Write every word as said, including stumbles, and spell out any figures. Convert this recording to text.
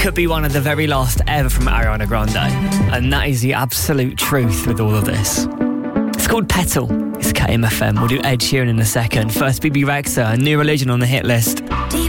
could be one of the very last ever from Ariana Grande. And that is the absolute truth with all of this. It's called Petal. It's K M F M. We'll do Ed Sheeran in a second. First, B B Rexha, New Religion on the hit list. Do